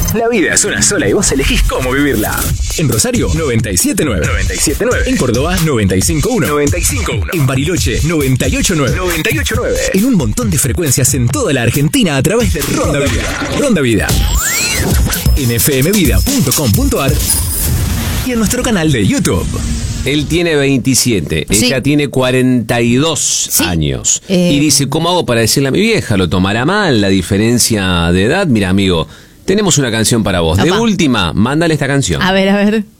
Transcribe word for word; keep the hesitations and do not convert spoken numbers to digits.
La vida es una sola y vos elegís cómo vivirla. En Rosario, noventa y siete punto nueve. noventa y siete punto nueve. En Córdoba, noventa y cinco punto uno. noventa y cinco punto uno. En Bariloche, noventa y ocho punto nueve. noventa y ocho punto nueve. En un montón de frecuencias en toda la Argentina a través de Ronda Vida. Ronda Vida. En f m vida punto com punto a r y en nuestro canal de YouTube. Él tiene veintisiete, sí. Ella tiene cuarenta y dos sí. años. Eh... Y dice, ¿cómo hago para decirle a mi vieja? ¿Lo tomará mal la diferencia de edad? Mira, amigo, tenemos una canción para vos. Opa. De última, mándale esta canción. A ver, a ver.